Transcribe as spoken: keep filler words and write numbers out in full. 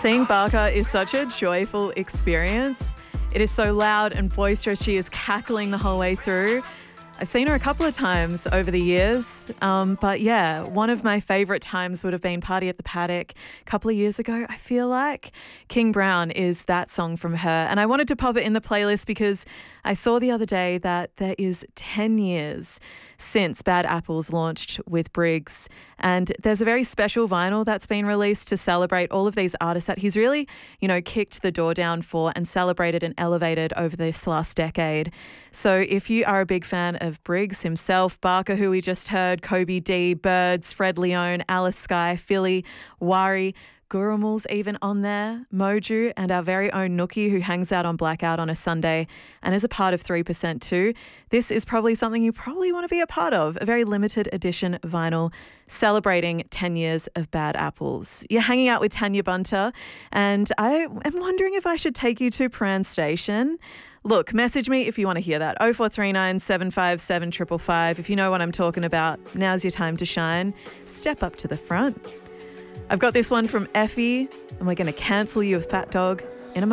Seeing Barker is such a joyful experience. It is so loud and boisterous. She is cackling the whole way through. I've seen her a couple of times over the years, um, but yeah, one of my favourite times would have been Party at the Paddock a couple of years ago, I feel like. King Brown is that song from her, and I wanted to pop it in the playlist because I saw the other day that there is ten years since Bad Apples launched with Briggs, and there's a very special vinyl that's been released to celebrate all of these artists that he's really, you know, kicked the door down for and celebrated and elevated over this last decade. So if you are a big fan of Briggs himself, Barker, who we just heard, Kobe D, Birds, Fred Leone, Alice Skye, Philly, Wari, Gurumul's even on there, Moju, and our very own Nookie, who hangs out on Blackout on a Sunday and is a part of three percent too. This is probably something you probably want to be a part of, a very limited edition vinyl celebrating ten years of Bad Apples. You're hanging out with Tanya Bunter, and I am wondering if I should take you to Prahran Station. Look, message me if you want to hear that. oh four three nine, seven five seven, five five five. If you know what I'm talking about, now's your time to shine. Step up to the front. I've got this one from Effie, and we're going to cancel you with Fat Dog.